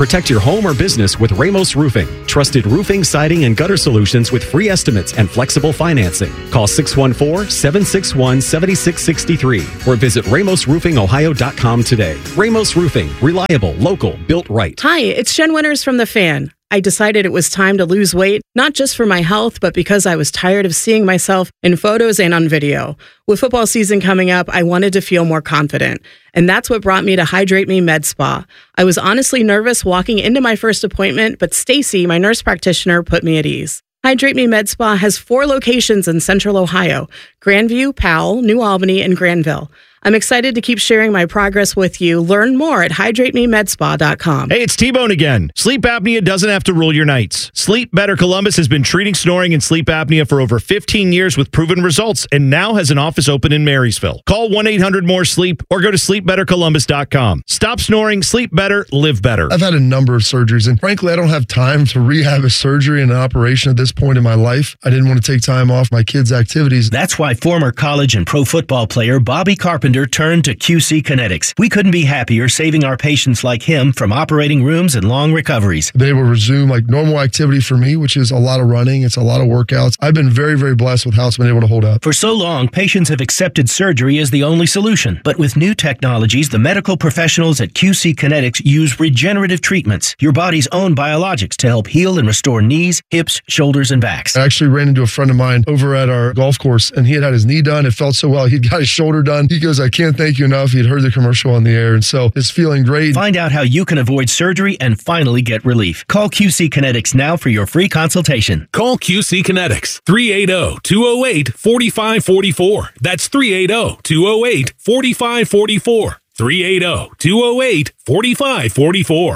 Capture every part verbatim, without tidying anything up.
Protect your home or business with Ramos Roofing. Trusted roofing, siding, and gutter solutions with free estimates and flexible financing. Call six one four, seven six one, seven six six three or visit ramos roofing ohio dot com today. Ramos Roofing. Reliable, local, built right. Hi, it's Jen Winters from The Fan. I decided it was time to lose weight, not just for my health, but because I was tired of seeing myself in photos and on video. With football season coming up, I wanted to feel more confident. And that's what brought me to Hydrate Me Med Spa. I was honestly nervous walking into my first appointment, but Stacy, my nurse practitioner, put me at ease. Hydrate Me Med Spa has four locations in Central Ohio: Grandview, Powell, New Albany, and Granville. I'm excited to keep sharing my progress with you. Learn more at hydrate me med spa dot com. Hey, it's T-Bone again. Sleep apnea doesn't have to rule your nights. Sleep Better Columbus has been treating snoring and sleep apnea for over fifteen years with proven results and now has an office open in Marysville. Call one eight hundred more sleep or go to sleep better columbus dot com. Stop snoring, sleep better, live better. I've had a number of surgeries, and frankly, I don't have time to rehab a surgery and an operation at this point in my life. I didn't want to take time off my kids' activities. That's why former college and pro football player Bobby Carpenter turned to Q C Kinetics. We couldn't be happier saving our patients like him from operating rooms and long recoveries. They will resume like normal activity for me, which is a lot of running. It's a lot of workouts. I've been very, very blessed with how it's been able to hold up. For so long, patients have accepted surgery as the only solution. But with new technologies, the medical professionals at Q C Kinetics use regenerative treatments, your body's own biologics, to help heal and restore knees, hips, shoulders, and backs. I actually ran into a friend of mine over at our golf course, and he had had his knee done. It felt so well. He'd got his shoulder done. He goes, I can't thank you enough. He'd heard the commercial on the air, and so it's feeling great. Find out how you can avoid surgery and finally get relief. Call Q C Kinetics now for your free consultation. Call Q C Kinetics, three eight zero, two zero eight, four five four four. That's three eight zero, two zero eight, four five four four. three eight zero, two zero eight, four five four four.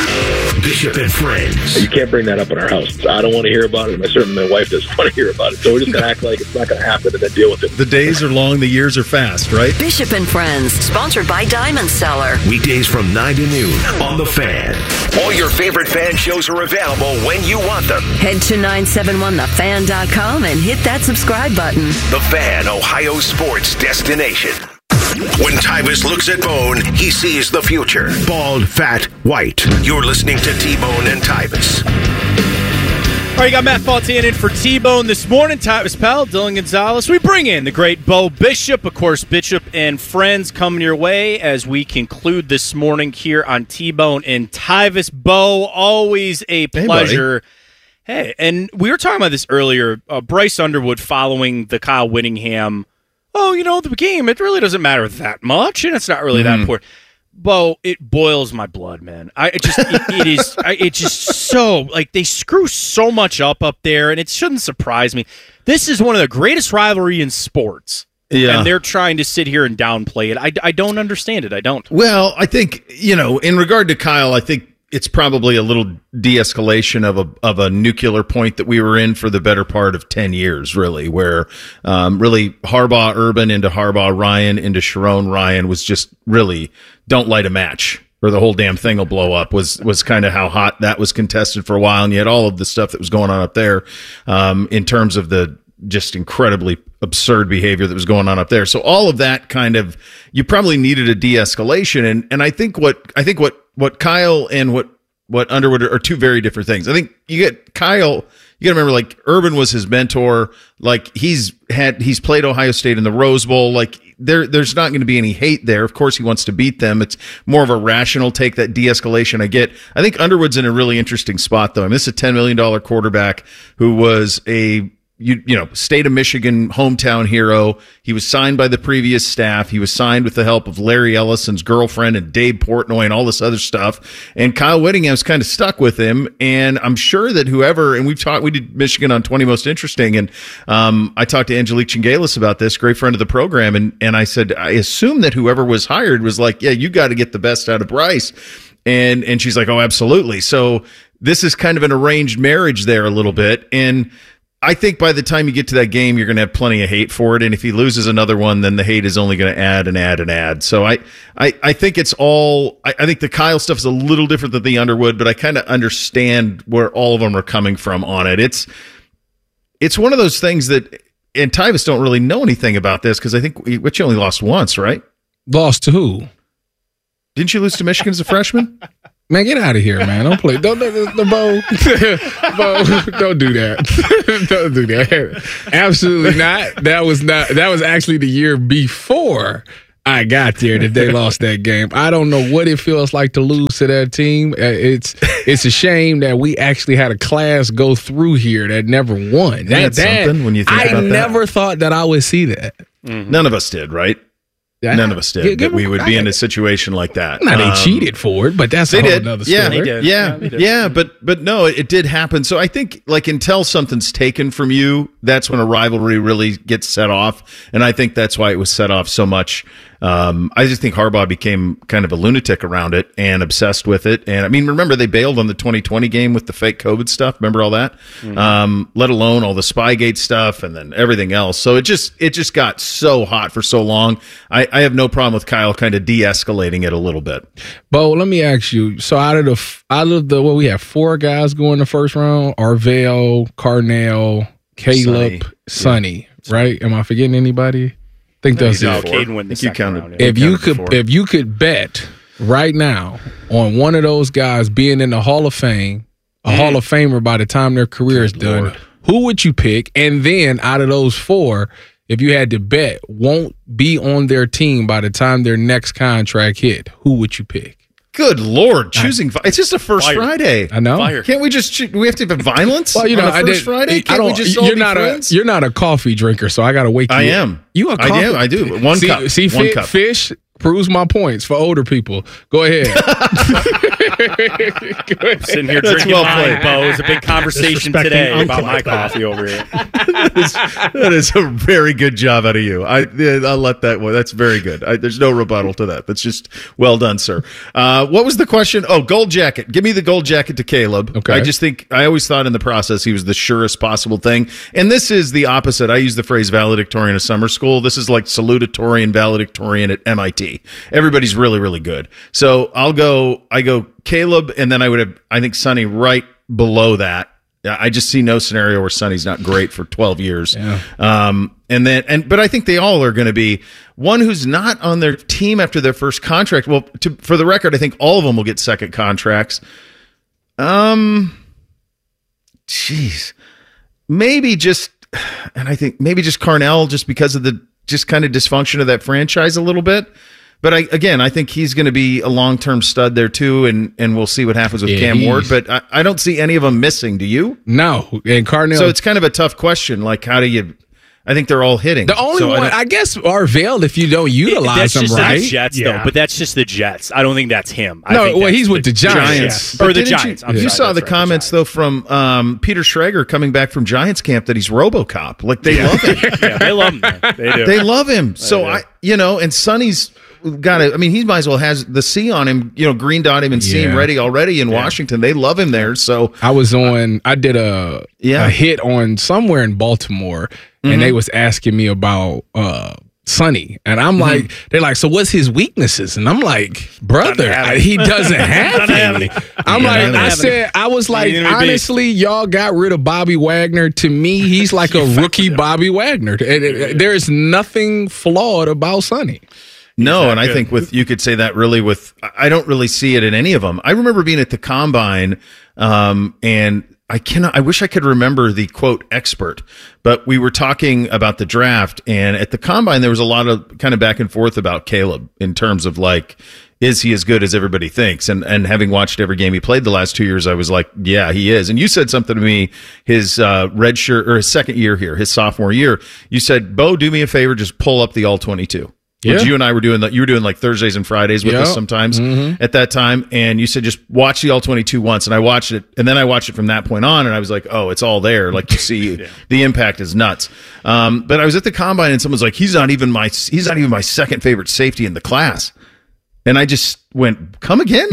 Bishop and Friends. You can't bring that up in our house. I don't want to hear about it, and certainly my wife doesn't want to hear about it. So we're just going to act like it's not going to happen and then deal with it. The days are long, the years are fast, right? Bishop and Friends, sponsored by Diamond Seller. Weekdays from nine to noon on The Fan. All your favorite fan shows are available when you want them. Head to nine seven one the fan dot com and hit that subscribe button. The Fan, Ohio sports destination. When Tyvis looks at Bone, he sees the future. Bald, fat, white. You're listening to T-Bone and Tyvis. All right, you got Matt Fontaine in for T-Bone this morning. Tyvis Powell, Dylan Gonzalez. We bring in the great Bo Bishop. Of course, Bishop and Friends coming your way as we conclude this morning here on T-Bone and Tyvis. Bo, always a pleasure. Hey, hey, and we were talking about this earlier. Uh, Bryce Underwood following the Kyle Whittingham. Oh, you know, the game, it really doesn't matter that much, and it's not really mm. that important. Bo, it boils my blood, man. I it just it, it is I, it's just so like they screw so much up up there, and it shouldn't surprise me. This is one of the greatest rivalry in sports. Yeah. And they're trying to sit here and downplay it. I, I don't understand it. I don't. Well, I think, you know, in regard to Kyle, I think it's probably a little de-escalation of a of a nuclear point that we were in for the better part of ten years, really, where um, really Harbaugh Urban into Harbaugh Ryan into Sharon Ryan was just really don't light a match or the whole damn thing will blow up was was kind of how hot that was contested for a while. And yet all of the stuff that was going on up there um, in terms of the just incredibly absurd behavior that was going on up there. So all of that kind of, you probably needed a de-escalation. And and I think what I think what what Kyle and what what Underwood are, are two very different things. I think you get Kyle, you gotta remember, like, Urban was his mentor. Like, he's had he's played Ohio State in the Rose Bowl. Like, there there's not going to be any hate there. Of course he wants to beat them. It's more of a rational take, that de-escalation I get. I think Underwood's in a really interesting spot, though. I mean, this is a ten million dollars quarterback who was a You, you know, state of Michigan hometown hero. He was signed by the previous staff. He was signed with the help of Larry Ellison's girlfriend and Dave Portnoy and all this other stuff. And Kyle Whittingham's kind of stuck with him. And I'm sure that whoever, and we've talked, we did Michigan on twenty Most Interesting. And um, I talked to Angelique Chingalis about this, great friend of the program. And, and I said, I assume that whoever was hired was like, yeah, you got to get the best out of Bryce. And, and she's like, oh, absolutely. So this is kind of an arranged marriage there a little bit. And I think by the time you get to that game, you're going to have plenty of hate for it. And if he loses another one, then the hate is only going to add and add and add. So I, I, I think it's all, I, I think the Kyle stuff is a little different than the Underwood, but I kind of understand where all of them are coming from on it. It's, it's one of those things that, and Tyvis don't really know anything about this because I think we, which you only lost once, right? Lost to who? Didn't you lose to Michigan as a freshman? Man, get out of here, man. Don't play. Don't, don't, don't, Bo, Bo, don't do that. Don't do that. Absolutely not. That was not. That was actually the year before I got there that they lost that game. I don't know what it feels like to lose to that team. It's it's a shame that we actually had a class go through here that never won. That, that something when you think I about that. never thought that I would see that. Mm-hmm. None of us did, right? Yeah. None of us did. Give, give that we them, would be in a situation like that. Now they Um, cheated for it, but that's They a whole did. other Yeah, story. they did. Yeah, Yeah, they did. yeah, but but no, it, it did happen. So I think like until something's taken from you, that's when a rivalry really gets set off, and I think that's why it was set off so much. Um, I just think Harbaugh became kind of a lunatic around it and obsessed with it. And I mean, remember they bailed on the twenty twenty game with the fake COVID stuff. Remember all that? Mm-hmm. Um, let alone all the Spygate stuff and then everything else. So it just it just got so hot for so long. I, I have no problem with Kyle kind of de-escalating it a little bit. Bo, let me ask you. So out of the out of the what we have four guys going the first round: Arvell, Carnell, Caleb, Sonny. Yeah. Right? Am I forgetting anybody? I think that's no, it. Caden went the you second counted. round, yeah. If you could, before. if you could bet right now on one of those guys being in the Hall of Fame, a mm. Hall of Famer by the time their career Good is done, Lord. Who would you pick? And then out of those four, if you had to bet, won't be on their team by the time their next contract hit, who would you pick? Good Lord, choosing I, it's just a first Fire. Friday. I know. Fire. Can't we just do we have to have violence? Well, you know, on a first I did, Friday. Can't I don't, we just all you're be not friends? a you're not a coffee drinker, so I got to wake you. I up. am. You a coffee? I do. I do. One see, cup. See, One fi- cup. Fish proves my points for older people. Go ahead. Sitting here That's drinking well mine, played. Bo. It was a big conversation Disrespecting today uncle. about my coffee over here. that, is, that is a very good job out of you. I, I'll let that one. That's very good. I, there's no rebuttal to that. That's just well done, sir. Uh, what was the question? Oh, gold jacket. Give me the gold jacket to Caleb. Okay. I just think, I always thought in the process he was the surest possible thing. And this is the opposite. I use the phrase valedictorian of summer school. This is like salutatorian, valedictorian at M I T. Everybody's really, really good. So I'll go, I go Caleb, and then I would have, I think, Sonny right below that. I just see no scenario where Sonny's not great for twelve years. Yeah. Um, and then, and, but I think they all are going to be one who's not on their team after their first contract. Well, to, for the record, I think all of them will get second contracts. Um, jeez, maybe just, and I think maybe just Carnell, just because of the just kind of dysfunction of that franchise a little bit. But I, again, I think he's going to be a long-term stud there too, and, and we'll see what happens with Yeah, Cam he's- Ward. But I, I don't see any of them missing. Do you? No, and Carnell. So it's kind of a tough question. Like, how do you? I think they're all hitting. the only So I one, don't- I, guess, Arvell. If you don't utilize That's them just right, the Jets, Yeah. though. But that's just the Jets. I don't think that's him. I No, think well, that's he's with the Giants. Giants. Or But the didn't Giants. You, I'm you sorry, saw that's the right, comments, the though, from um, Peter Schrager coming back from Giants camp that he's RoboCop. Like, they love him. Yeah, they love him. man. They do. They love him. So, do. I, you know, and Sonny's got to, I mean, he might as well has the C on him, you know, green dot him and C him Yeah. ready already in Washington. They love him there. So, I was on. I did a Yeah. a hit on somewhere in Baltimore, and they was asking me about uh, Sonny, and I'm like, they're like, so what's his weaknesses? And I'm like, brother, Doesn't have I- any. he doesn't have Doesn't have any. any. I'm Yeah, like, doesn't I have said, I was like, Neither would be. honestly, y'all got rid of Bobby Wagner. To me, he's like a rookie Bobby Wagner. And it- there is nothing flawed about Sonny. no, and I good. think with, you could say that really with, I don't really see it in any of them. I remember being at the combine, um, and I cannot, I wish I could remember the quote expert, but we were talking about the draft, and at the combine, there was a lot of kind of back and forth about Caleb in terms of like, is he as good as everybody thinks? And and having watched every game he played the last two years, I was like, yeah, he is. And you said something to me, his uh, red shirt or his second year here, his sophomore year. You said, Bo, do me a favor, just pull up the all twenty-two. Yeah. Which you and I were doing, you were doing like Thursdays and Fridays with Yeah. us sometimes Mm-hmm. at that time. And you said, just watch the all twenty-two once. And I watched it. And then I watched it from that point on. And I was like, oh, it's all there. Like you see, Yeah. the impact is nuts. Um, but I was at the combine and someone's like, he's not even my, he's not even my second favorite safety in the class. And I just went, come again?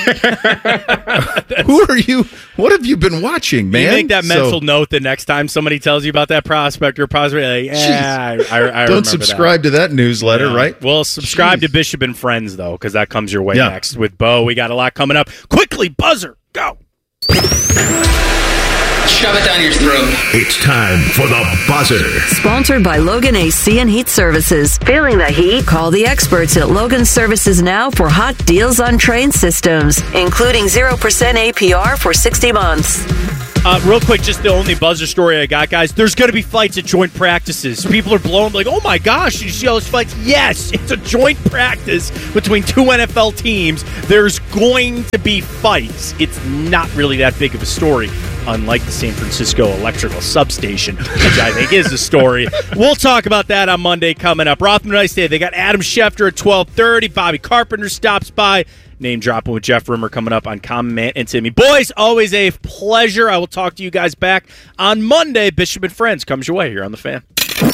Who are you? What have you been watching, man? You make that So- mental note the next time somebody tells you about that prospect or prospect. Like, yeah, I, I, I remember Don't subscribe that. to that newsletter, Yeah. right? Well, subscribe Jeez. to Bishop and Friends, though, because that comes your way Yeah. next with Bo. We got a lot coming up. Quickly, buzzer, go. shove it down your throat. It's time for the buzzer. Sponsored by Logan A C and Heat Services. Feeling the heat? Call the experts at Logan Services now for hot deals on train systems, including zero percent A P R for sixty months. Uh, real quick, just the only buzzer story I got, guys. There's going to be fights at joint practices. People are blowing like, oh my gosh, did you see all those fights? Yes, it's a joint practice between two N F L teams. There's going to be fights. It's not really that big of a story, unlike the San Francisco electrical substation, which I think is a story. We'll talk about that on Monday coming up. Rothman Rice Day, they got Adam Schefter at twelve thirty. Bobby Carpenter stops by. Name dropping with Jeff Rimmer coming up on Common Man and Timmy. Boys, always a pleasure. I will talk to you guys back on Monday. Bishop and Friends comes your way here on The Fan.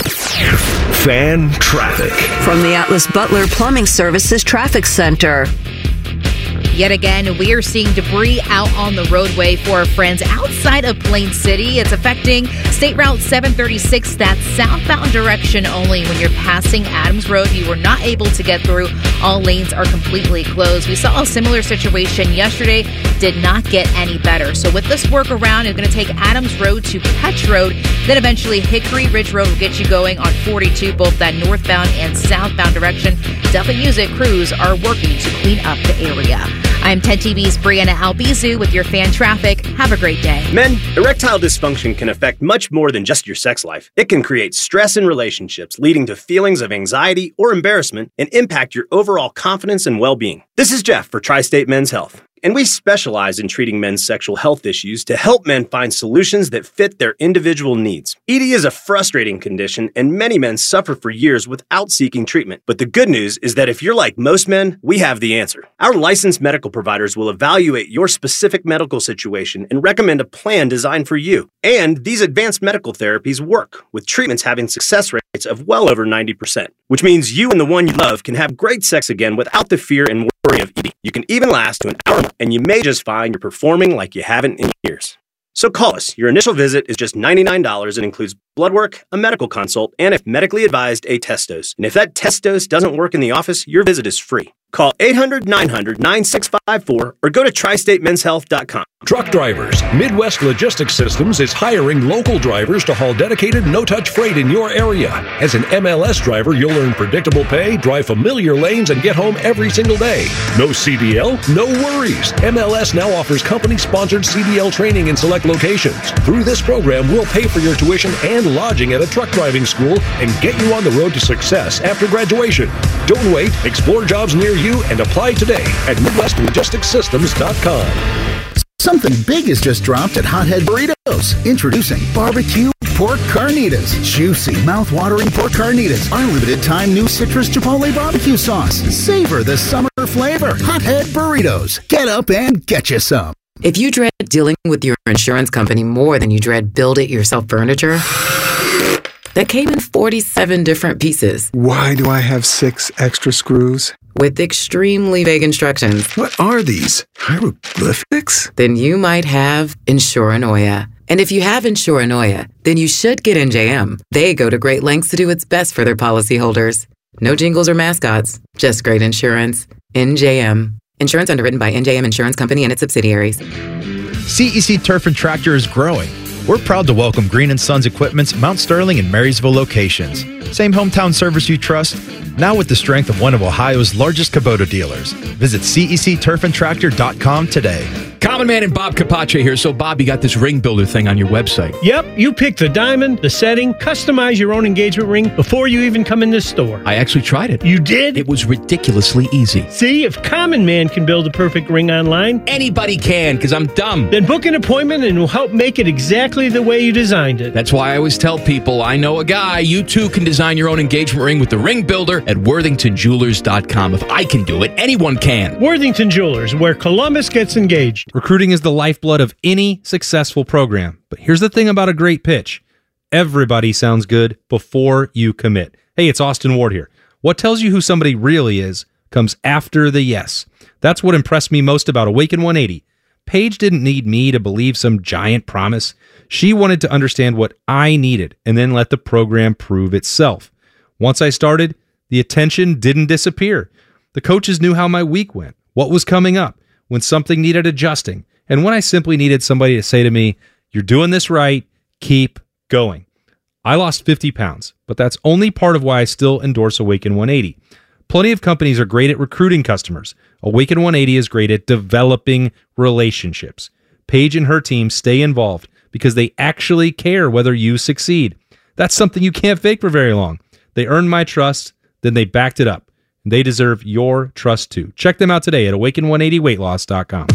Fan traffic. From the Atlas Butler Plumbing Services Traffic Center. Yet again, we are seeing debris out on the roadway for our friends outside of Plain City. It's affecting State Route seven thirty-six, that southbound direction only. When you're passing Adams Road, you were not able to get through. All lanes are completely closed. We saw a similar situation yesterday, did not get any better. So with this workaround, it's going to take Adams Road to Petch Road, then eventually Hickory Ridge Road will get you going on forty-two, both that northbound and southbound direction. Definitely use it. Crews are working to clean up the area. I'm ten T V's Brianna Albizu with your fan traffic. Have a great day. Men, erectile dysfunction can affect much more than just your sex life. It can create stress in relationships, leading to feelings of anxiety or embarrassment, and impact your overall confidence and well-being. This is Jeff for Tri-State Men's Health, and we specialize in treating men's sexual health issues to help men find solutions that fit their individual needs. E D is a frustrating condition, and many men suffer for years without seeking treatment. But the good news is that if you're like most men, we have the answer. Our licensed medical providers will evaluate your specific medical situation and recommend a plan designed for you. And these advanced medical therapies work, with treatments having success rates of well over ninety percent, which means you and the one you love can have great sex again without the fear and worry of E D. You can even last to an hour, and you may just find you're performing like you haven't in years. So call us. Your initial visit is just ninety-nine dollars and includes blood work, a medical consult, and if medically advised, a test dose. And if that test dose doesn't work in the office, your visit is free. Call eight hundred, nine hundred, nine six five four or go to tri state men's health dot com. Truck drivers, Midwest Logistics Systems is hiring local drivers to haul dedicated no-touch freight in your area. As an M L S driver, you'll earn predictable pay, drive familiar lanes, and get home every single day. No C D L? No worries. M L S now offers company-sponsored C D L training in select locations. Through this program, we'll pay for your tuition and lodging at a truck driving school and get you on the road to success after graduation. Don't wait. Explore jobs near you and apply today at Midwest Logistics Systems dot com. Something big has just dropped at Hothead Burritos. Introducing barbecue pork carnitas. Juicy, mouth-watering pork carnitas. Our limited-time new citrus chipotle barbecue sauce. Savor the summer flavor. Hothead Burritos. Get up and get you some. If you dread dealing with your insurance company more than you dread build-it-yourself furniture, that came in forty-seven different pieces. Why do I have six extra screws? With extremely vague instructions. What are these? Hieroglyphics? Then you might have Insuranoia. And if you have Insuranoia, then you should get N J M. They go to great lengths to do what's best for their policyholders. No jingles or mascots, just great insurance. N J M. Insurance underwritten by N J M Insurance Company and its subsidiaries. C E C Turf and Tractor is growing. We're proud to welcome Green and Sons Equipment's Mount Sterling and Marysville locations. Same hometown service you trust, now with the strength of one of Ohio's largest Kubota dealers. Visit C E C turf and tractor dot com today. Common Man and Bob Capace here. So, Bob, you got this ring builder thing on your website. Yep, you pick the diamond, the setting, customize your own engagement ring before you even come in this store. I actually tried it. You did? It was ridiculously easy. See, if Common Man can build a perfect ring online, anybody can, because I'm dumb. Then book an appointment and we'll help make it exactly the way you designed it. That's why I always tell people, I know a guy. You too can design your own engagement ring with the ring builder at worthington jewelers dot com. If I can do it, anyone can. Worthington Jewelers, where Columbus gets engaged. Recruiting is the lifeblood of any successful program. But here's the thing about a great pitch. Everybody sounds good before you commit. Hey, it's Austin Ward here. What tells you who somebody really is comes after the yes. That's what impressed me most about Awaken one eighty. Paige didn't need me to believe some giant promise. She wanted to understand what I needed and then let the program prove itself. Once I started, the attention didn't disappear. The coaches knew how my week went, what was coming up, when something needed adjusting, and when I simply needed somebody to say to me, You're doing this right. Keep going. I lost fifty pounds, but that's only part of why I still endorse Awaken one eighty. Plenty of companies are great at recruiting customers. Awaken one eighty is great at developing relationships. Paige and her team stay involved because they actually care whether you succeed. That's something you can't fake for very long. They earned my trust, then they backed it up. They deserve your trust too. Check them out today at awaken one eighty weight loss dot com.